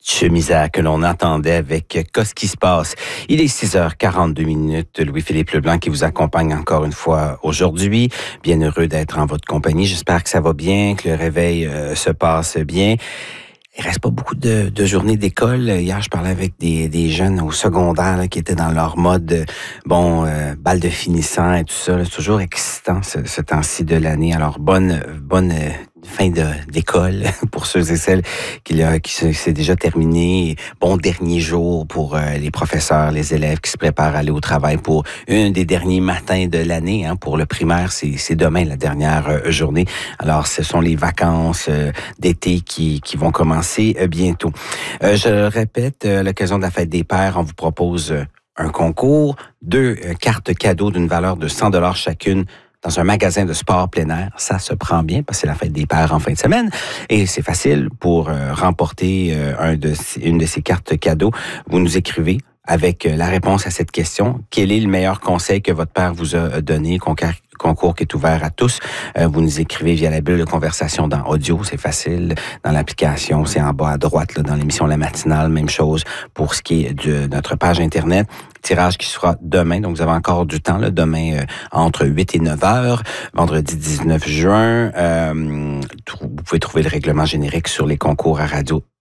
Chemisère que l'on entendait avec Qu'est-ce qui se passe. Il est 6h42. Louis-Philippe Leblanc qui vous accompagne encore une fois aujourd'hui. Bien heureux d'être en votre compagnie. J'espère que ça va bien, que le réveil se passe bien. Il reste pas beaucoup de journées d'école. Hier, je parlais avec des jeunes au secondaire là, qui étaient dans leur mode balle de finissant et tout ça. C'est toujours excitant ce temps-ci de l'année. Alors bonne fin d'école pour ceux et celles qui c'est déjà terminé. Bon dernier jour pour les professeurs, les élèves qui se préparent à aller au travail pour un des derniers matins de l'année. Pour le primaire, c'est demain la dernière journée. Alors, ce sont les vacances d'été qui vont commencer bientôt. Je répète, à l'occasion de la fête des pères, on vous propose un concours, 2 cartes cadeaux d'une valeur de 100$ chacune dans un magasin de sport plein air. Ça se prend bien parce que c'est la fête des pères en fin de semaine et c'est facile pour remporter une de ces cartes cadeaux. Vous nous écrivez avec la réponse à cette question. Quel est le meilleur conseil que votre père vous a donné? Concours qui est ouvert à tous. Vous nous écrivez via la bulle de conversation dans audio, c'est facile. Dans l'application, c'est en bas à droite, là, dans l'émission La Matinale, même chose pour ce qui est de notre page Internet. Tirage qui sera demain, donc vous avez encore du temps, là, demain entre 8 et 9 heures, vendredi 19 juin. Vous pouvez trouver le règlement générique sur les concours à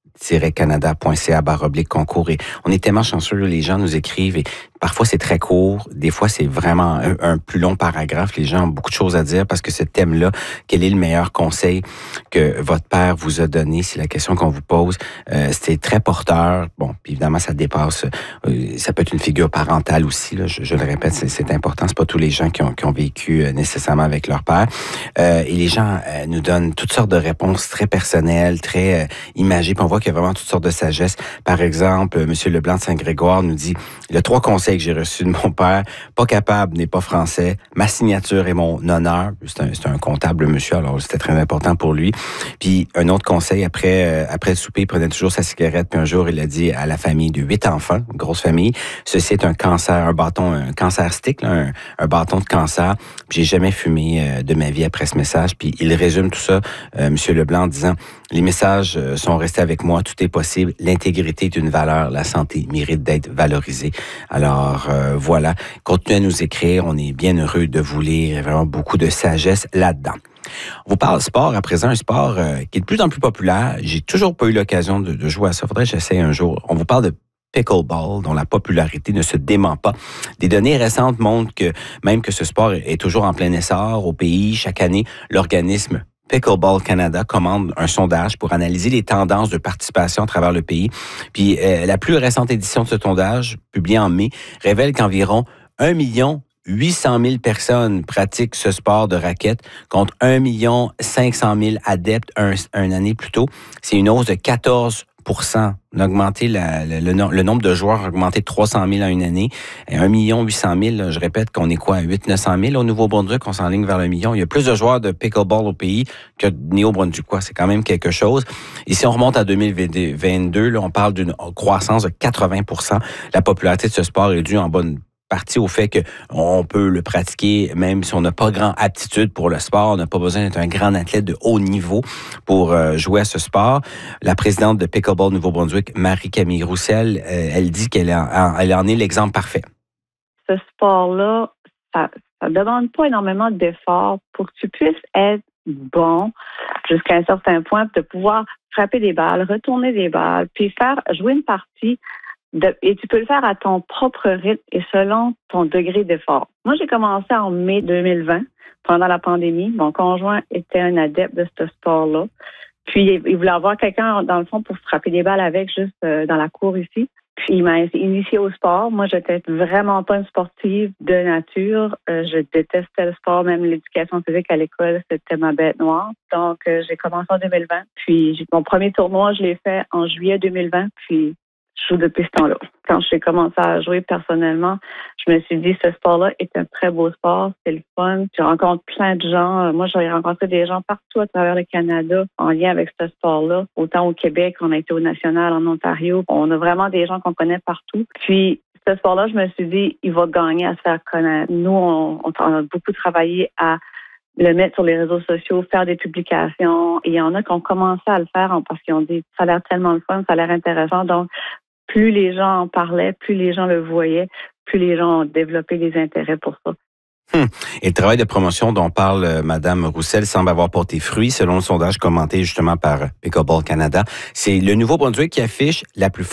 radio-canada.ca/concours. Et on est tellement chanceux, les gens nous écrivent et parfois c'est très court, des fois c'est vraiment un plus long paragraphe. Les gens ont beaucoup de choses à dire parce que ce thème-là, quel est le meilleur conseil que votre père vous a donné? C'est la question qu'on vous pose. C'était très porteur. Bon, puis évidemment, ça dépasse. Ça peut être une figure parentale aussi. Là, je le répète, c'est important. C'est pas tous les gens qui ont vécu nécessairement avec leur père. Et les gens nous donnent toutes sortes de réponses très personnelles, très imagées. Puis on voit qu'il y a vraiment toutes sortes de sagesse. Par exemple, M. Leblanc de Saint-Grégoire nous dit, il y a 3 conseils que j'ai reçus de mon père. Pas capable n'est pas français. Ma signature est mon honneur. C'est un comptable monsieur, alors c'était très important pour lui. Puis un autre conseil, après le souper, il prenait toujours sa cigarette. Puis un jour, il a dit à la famille de 8 enfants, une grosse famille, ceci est un cancer stick, là, un bâton de cancer. Puis j'ai jamais fumé de ma vie après ce message. Puis il résume tout ça, M. Leblanc, en disant, les messages sont restés avec moi, tout est possible. L'intégrité est une valeur, la santé mérite d'être valorisée. Alors voilà, continuez à nous écrire, on est bien heureux de vous lire, il y a vraiment beaucoup de sagesse là-dedans. On vous parle sport à présent, un sport qui est de plus en plus populaire. J'ai toujours pas eu l'occasion de jouer à ça, faudrait que j'essaie un jour. On vous parle de pickleball, dont la popularité ne se dément pas. Des données récentes montrent que même que ce sport est toujours en plein essor au pays, chaque année, l'organisme Pickleball Canada commande un sondage pour analyser les tendances de participation à travers le pays. Puis la plus récente édition de ce sondage, publiée en mai, révèle qu'environ 1,8 million personnes pratiquent ce sport de raquette contre 1,5 million adeptes une année plus tôt. C'est une hausse de 14%. On a augmenté le nombre de joueurs a augmenté de 300 000 en une année. Et 1,8 million, je répète qu'on est quoi, à 800 000 au Nouveau-Brunswick, on s'enligne vers le million. Il y a plus de joueurs de pickleball au pays que de Néo-Brunswick, quoi. C'est quand même quelque chose. Et si on remonte à 2022, là, on parle d'une croissance de 80%. La popularité de ce sport est due en bonne partie au fait qu'on peut le pratiquer même si on n'a pas grand aptitude pour le sport. On n'a pas besoin d'être un grand athlète de haut niveau pour jouer à ce sport. La présidente de Pickleball Nouveau-Brunswick, Marie-Camille Roussel, elle dit qu'elle en est l'exemple parfait. Ce sport-là, ça demande pas énormément d'efforts pour que tu puisses être bon jusqu'à un certain point, de pouvoir frapper des balles, retourner des balles, puis jouer une partie. Et tu peux le faire à ton propre rythme et selon ton degré d'effort. Moi, j'ai commencé en mai 2020, pendant la pandémie. Mon conjoint était un adepte de ce sport-là. Puis, il voulait avoir quelqu'un, dans le fond, pour frapper des balles avec, juste dans la cour ici. Puis, il m'a initié au sport. Moi, j'étais vraiment pas une sportive de nature. Je détestais le sport, même l'éducation physique à l'école, c'était ma bête noire. Donc, j'ai commencé en 2020. Puis, mon premier tournoi, je l'ai fait en juillet 2020. Puis, je joue depuis ce temps-là. Quand j'ai commencé à jouer personnellement, je me suis dit ce sport-là est un très beau sport, c'est le fun. Tu rencontres plein de gens. Moi, j'ai rencontré des gens partout à travers le Canada en lien avec ce sport-là. Autant au Québec, on a été au national, en Ontario. On a vraiment des gens qu'on connaît partout. Puis, ce sport-là, je me suis dit, il va gagner à se faire connaître. Nous, on a beaucoup travaillé à le mettre sur les réseaux sociaux, faire des publications. Et il y en a qui ont commencé à le faire parce qu'ils ont dit ça a l'air tellement le fun, ça a l'air intéressant. Donc, plus les gens en parlaient, plus les gens le voyaient, plus les gens ont développé des intérêts pour ça. Et le travail de promotion dont parle Mme Roussel semble avoir porté fruit, selon le sondage commenté justement par Pickleball Canada. C'est le Nouveau-Brunswick qui affiche la plus